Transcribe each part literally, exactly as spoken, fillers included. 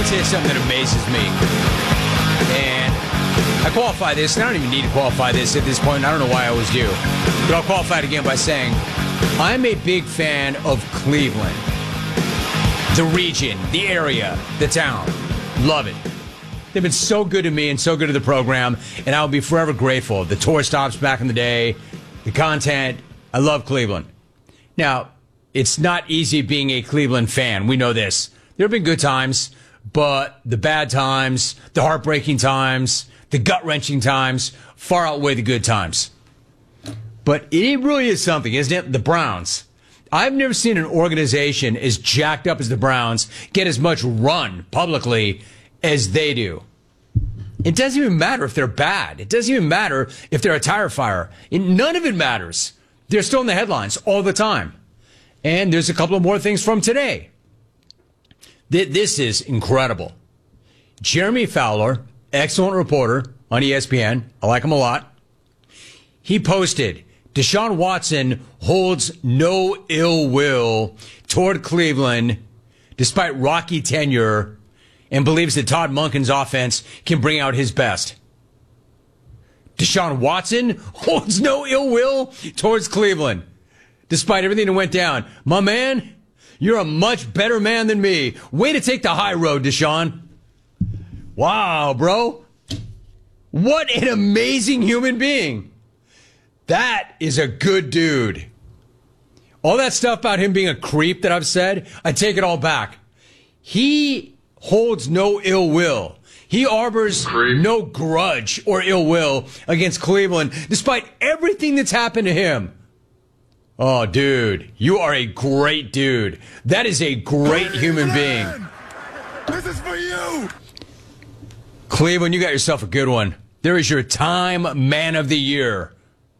tell you something that amazes me. And I qualify this, and I don't even need to qualify this at this point. I don't know why I always do. But I'll qualify it again by saying I'm a big fan of Cleveland. The region, the area, the town. Love it. They've been so good to me and so good to the program, and I'll be forever grateful. The tour stops back in the day, the content. I love Cleveland. Now, it's not easy being a Cleveland fan. We know this. There have been good times, but the bad times, the heartbreaking times, the gut-wrenching times far outweigh the good times. But it really is something, isn't it? The Browns. I've never seen an organization as jacked up as the Browns get as much run publicly as they do. It doesn't even matter if they're bad. It doesn't even matter if they're a tire fire. It, none of it matters. They're still in the headlines all the time. And there's a couple of more things from today. This is incredible. Jeremy Fowler, excellent reporter on E S P N. I like him a lot. He posted, Deshaun Watson holds no ill will toward Cleveland despite rocky tenure and believes that Todd Monken's offense can bring out his best. Deshaun Watson holds no ill will towards Cleveland despite everything that went down. My man, you're a much better man than me. Way to take the high road, Deshaun. Wow, bro. What an amazing human being. That is a good dude. All that stuff about him being a creep that I've said, I take it all back. He holds no ill will. He harbors creep. no grudge or ill will against Cleveland, despite everything that's happened to him. Oh, dude, you are a great dude. That is a great human being. This is for you. Cleveland, you got yourself a good one. There is your Time Man of the Year.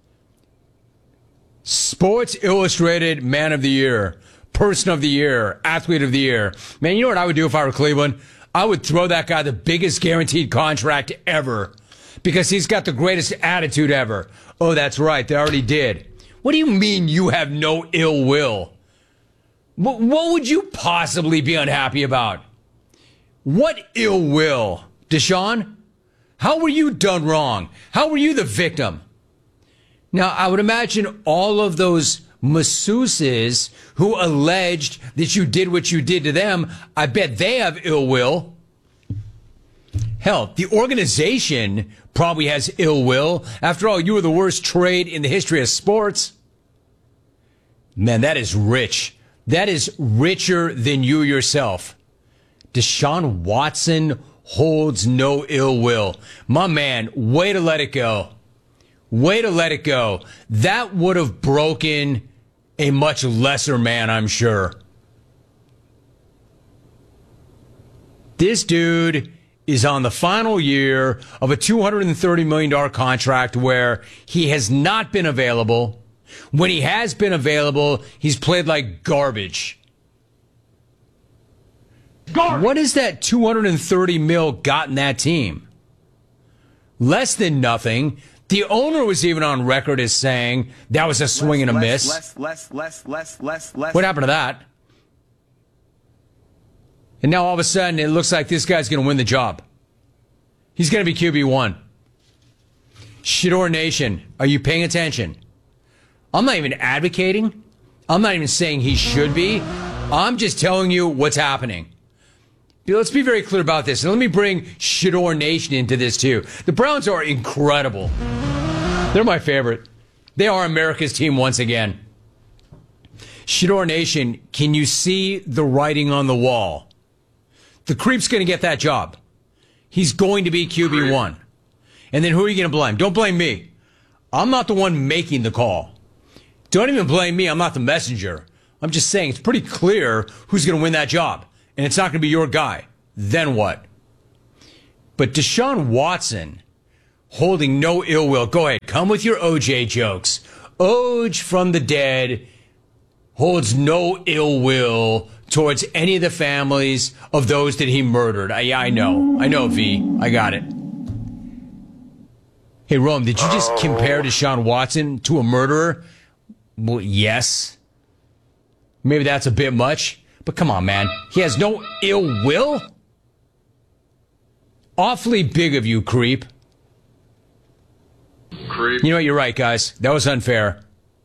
Sports Illustrated Man of the Year. Person of the Year. Athlete of the Year. Man, you know what I would do if I were Cleveland? I would throw that guy the biggest guaranteed contract ever because he's got the greatest attitude ever. Oh, that's right. They already did. What do you mean you have no ill will? What, what would you possibly be unhappy about? What ill will? Deshaun? How were you done wrong? How were you the victim? Now, I would imagine all of those masseuses who alleged that you did what you did to them, I bet they have ill will. Hell, the organization probably has ill will. After all, you were the worst trade in the history of sports. Man, that is rich. That is richer than you yourself. Deshaun Watson holds no ill will. My man, way to let it go. Way to let it go. That would have broken a much lesser man, I'm sure. This dude is on the final year of a two hundred thirty million dollars contract where he has not been available. When he has been available, he's played like garbage. Garbage. What has that two hundred thirty mil gotten that team? Less than nothing. The owner was even on record as saying that was a swing and a miss. Less, less, less, less, less, less. What happened to that? And now all of a sudden it looks like this guy's going to win the job. He's going to be Q B one. Shador Nation, are you paying attention? I'm not even advocating. I'm not even saying he should be. I'm just telling you what's happening. Let's be very clear about this. And let me bring Shador Nation into this too. The Browns are incredible. They're my favorite. They are America's team once again. Shador Nation, can you see the writing on the wall? The creep's going to get that job. He's going to be Q B one. And then who are you going to blame? Don't blame me. I'm not the one making the call. Don't even blame me. I'm not the messenger. I'm just saying it's pretty clear who's going to win that job. And it's not going to be your guy. Then what? But Deshaun Watson, holding no ill will. Go ahead. Come with your O J jokes. Oj from the dead holds no ill will towards any of the families of those that he murdered. I, I know. I know, V. I got it. Hey, Rome, did you just compare Deshaun Watson to a murderer? Well, yes. Maybe that's a bit much. But come on, man. He has no ill will? awfully big of you, creep. Creep. You know what? You're right, guys. That was unfair.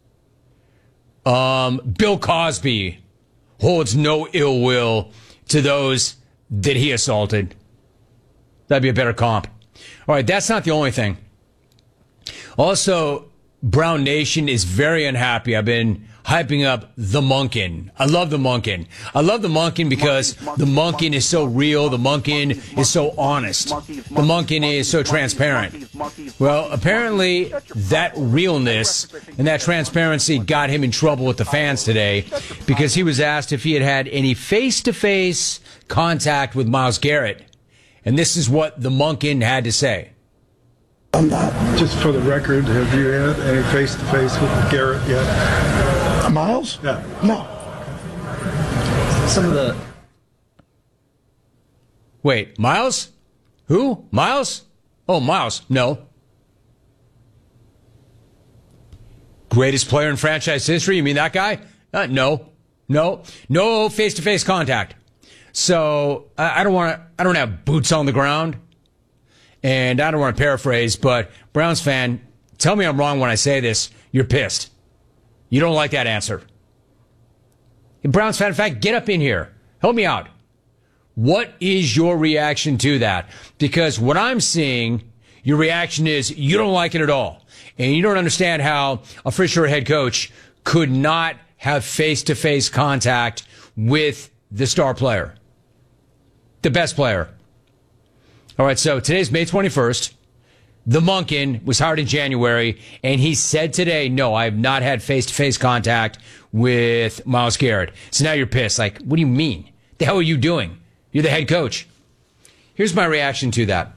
Um, Bill Cosby holds no ill will to those that he assaulted. That'd be a better comp. All right, that's not the only thing. Also, Brown Nation is very unhappy. I've been hyping up the Monken. I love the Monken. I love the Monken because the Monken is so real. The Monken is so honest. The Monken is so transparent. Well, apparently that realness and that transparency got him in trouble with the fans today because he was asked if he had had any face-to-face contact with Myles Garrett. And this is what the Monken had to say. I'm not. Just for the record, have you had any face-to-face with Garrett yet? Myles? Yeah. No. Some of the... Wait, Myles? Who? Myles? Oh, Myles. No. Greatest player in franchise history? You mean that guy? Uh, no. No. No face-to-face contact. So, I, I don't want to, I don't have boots on the ground. And I don't want to paraphrase, but Browns fan, tell me I'm wrong when I say this. You're pissed. You don't like that answer. Browns fan, in fact, get up in here. Help me out. What is your reaction to that? Because what I'm seeing, your reaction is you don't like it at all. And you don't understand how a for sure head coach could not have face-to-face contact with the star player, the best player. All right, so today's May twenty-first. The Monken was hired in January, and he said today, no, I have not had face-to-face contact with Myles Garrett. So now you're pissed. Like, what do you mean? The hell are you doing? You're the head coach. Here's my reaction to that.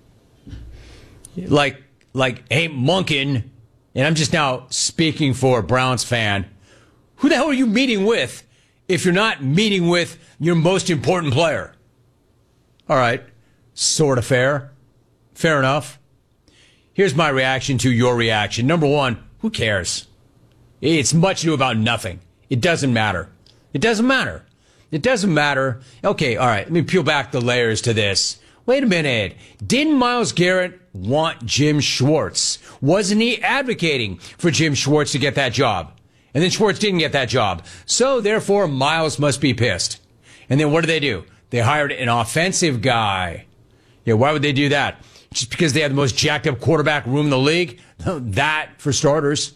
Like, like, hey, Monken, and I'm just now speaking for a Browns fan, who the hell are you meeting with if you're not meeting with your most important player? All right. Sort of fair. Fair enough. Here's my reaction to your reaction. Number one, who cares? It's much ado about nothing. It doesn't matter. It doesn't matter. It doesn't matter. Okay, all right, let me peel back the layers to this. Wait a minute. Didn't Myles Garrett want Jim Schwartz? Wasn't he advocating for Jim Schwartz to get that job? And then Schwartz didn't get that job. So, therefore, Myles must be pissed. And then what did they do? They hired an offensive guy. Yeah, why would they do that? Just because they have the most jacked up quarterback room in the league? That, for starters.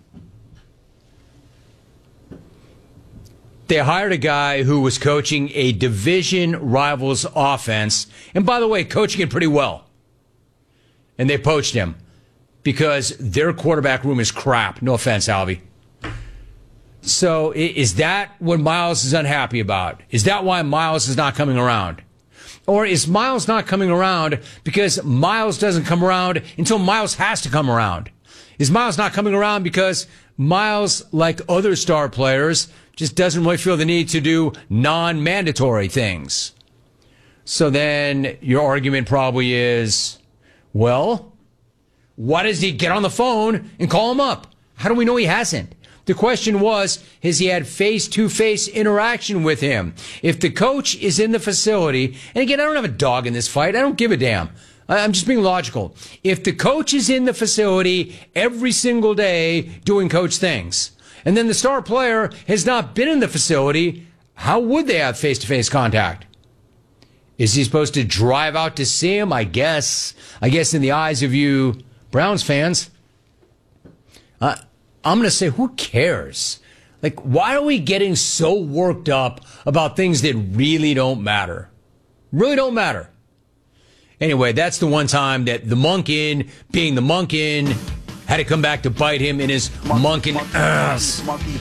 They hired a guy who was coaching a division rival's offense. And by the way, coaching it pretty well. And they poached him because their quarterback room is crap. No offense, Albie. So is that what Myles is unhappy about? Is that why Myles is not coming around? Or is Myles not coming around because Myles doesn't come around until Myles has to come around? Is Myles not coming around because Myles, like other star players, just doesn't really feel the need to do non-mandatory things? So then your argument probably is, well, why does he get on the phone and call him up? How do we know he hasn't? The question was, has he had face-to-face interaction with him? If the coach is in the facility, and again, I don't have a dog in this fight. I don't give a damn. I'm just being logical. If the coach is in the facility every single day doing coach things, and then the star player has not been in the facility, how would they have face-to-face contact? Is he supposed to drive out to see him? I guess. I guess in the eyes of you Browns fans. Uh, I'm going to say, who cares? Like, why are we getting so worked up about things that really don't matter? Really don't matter. Anyway, that's the one time that the Monken, being the Monken, had to come back to bite him in his Monken ass.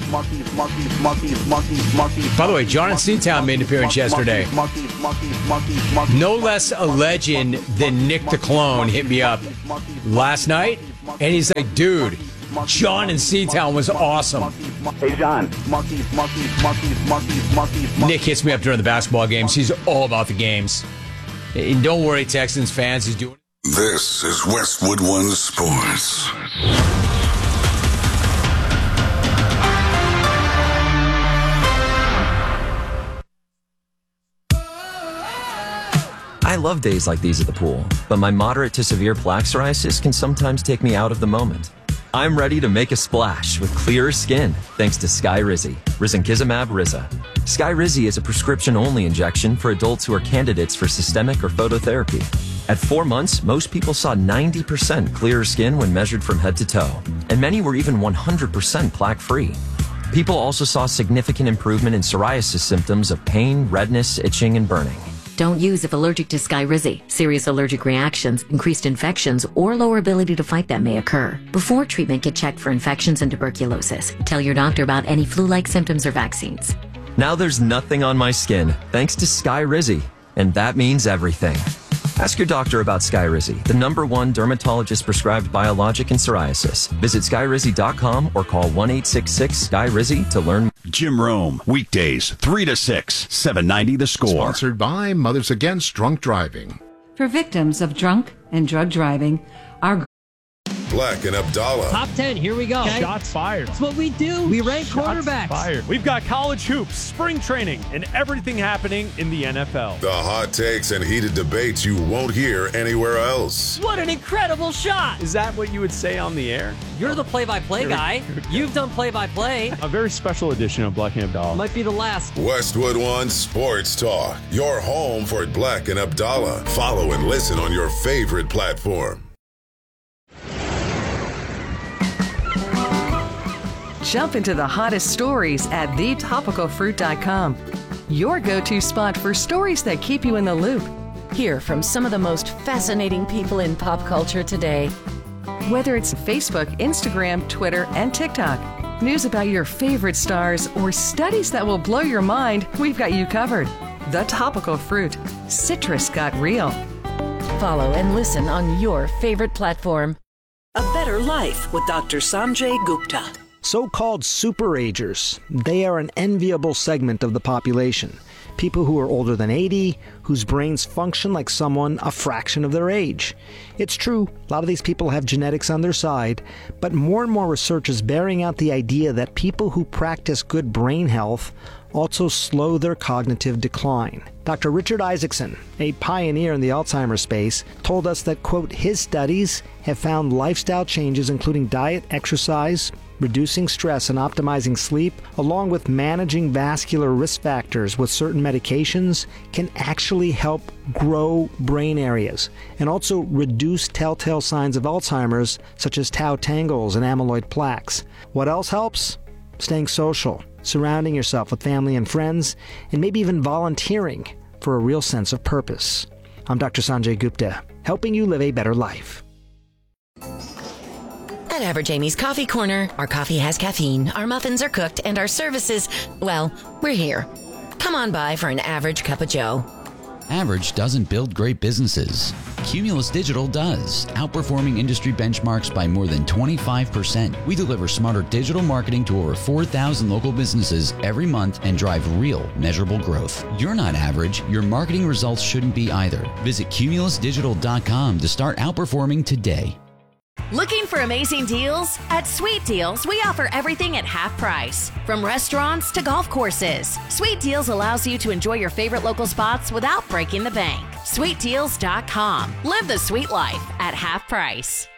By the way, John in Seatown made an appearance yesterday. No less a legend than Nick the Clone hit me up last night, and he's like, dude, John in Seatown was awesome. Hey, John. Nick hits me up during the basketball games. He's all about the games. And don't worry, Texans fans, he's doing. This is Westwood One Sports. I love days like these at the pool, but my moderate to severe plaque psoriasis can sometimes take me out of the moment. I'm ready to make a splash with clearer skin thanks to Skyrizi, risankizumab Riza. Skyrizi is a prescription-only injection for adults who are candidates for systemic or phototherapy. At four months, most people saw ninety percent clearer skin when measured from head to toe, and many were even one hundred percent plaque-free. People also saw significant improvement in psoriasis symptoms of pain, redness, itching, and burning. Don't use if allergic to Skyrizi. Serious allergic reactions, increased infections, or lower ability to fight them may occur. Before treatment, get checked for infections and tuberculosis. Tell your doctor about any flu-like symptoms or vaccines. Now there's nothing on my skin thanks to Skyrizi, and that means everything. Ask your doctor about Skyrizi, the number one dermatologist-prescribed biologic in psoriasis. Visit skyrizi dot com or call one eight six six Sky Rizi to learn. Jim Rome, weekdays, three to six, seven ninety The Score. Sponsored by Mothers Against Drunk Driving. For victims of drunk and drug driving, our Black and Abdallah. Top ten, here we go. Okay. Shots fired. That's what we do. We rank Shots quarterbacks. Fired. We've got college hoops, spring training, and everything happening in the N F L. The hot takes and heated debates you won't hear anywhere else. What an incredible shot. Is that what you would say on the air? You're the play-by-play guy. You've done play-by-play. A very special edition of Black and Abdallah. Might be the last. Westwood One Sports Talk. Your home for Black and Abdallah. Follow and listen on your favorite platform. Jump into the hottest stories at the topical fruit dot com. Your go-to spot for stories that keep you in the loop. Hear from some of the most fascinating people in pop culture today. Whether it's Facebook, Instagram, Twitter, and TikTok, news about your favorite stars, or studies that will blow your mind, we've got you covered. The Topical Fruit. Citrus got real. Follow and listen on your favorite platform. A Better Life with Doctor Sanjay Gupta. So-called superagers, they are an enviable segment of the population. People who are older than eighty, whose brains function like someone a fraction of their age. It's true, a lot of these people have genetics on their side, but more and more research is bearing out the idea that people who practice good brain health also slow their cognitive decline. Doctor Richard Isaacson, a pioneer in the Alzheimer's space, told us that, quote, his studies have found lifestyle changes including diet, exercise, reducing stress and optimizing sleep, along with managing vascular risk factors with certain medications, can actually help grow brain areas and also reduce telltale signs of Alzheimer's, such as tau tangles and amyloid plaques. What else helps? Staying social, surrounding yourself with family and friends, and maybe even volunteering for a real sense of purpose. I'm Doctor Sanjay Gupta, helping you live a better life. At Average Amy's Coffee Corner, our coffee has caffeine, our muffins are cooked, and our services, well, we're here. Come on by for an average cup of joe. Average doesn't build great businesses. Cumulus Digital does, outperforming industry benchmarks by more than twenty-five percent. We deliver smarter digital marketing to over four thousand local businesses every month and drive real, measurable growth. You're not average. Your marketing results shouldn't be either. Visit cumulus digital dot com to start outperforming today. Looking for amazing deals? At Sweet Deals, we offer everything at half price. From restaurants to golf courses, Sweet Deals allows you to enjoy your favorite local spots without breaking the bank. sweet deals dot com. Live the sweet life at half price.